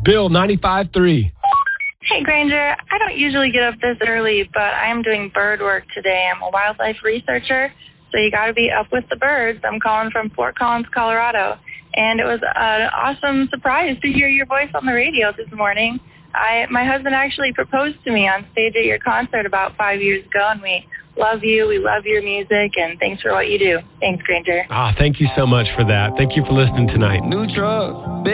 Bill, 95.3. Hey, Granger. I don't usually get up this early, but I am doing bird work today. I'm a wildlife researcher, so you got to be up with the birds. I'm calling from Fort Collins, Colorado, and it was an awesome surprise to hear your voice on the radio this morning. My husband actually proposed to me on stage at your concert about 5 years ago, and we love you. We love your music, and thanks for what you do. Thanks, Granger. Thank you so much for that. Thank you for listening tonight. New truck.